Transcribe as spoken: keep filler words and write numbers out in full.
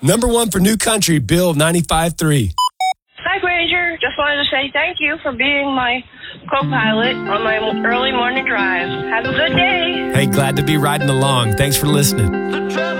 Number one for New Country, Bill ninety-five point three. Hi, Ranger. Just wanted to say thank you for being my co-pilot on my early morning drive. Have a good day. Hey, glad to be riding along. Thanks for listening.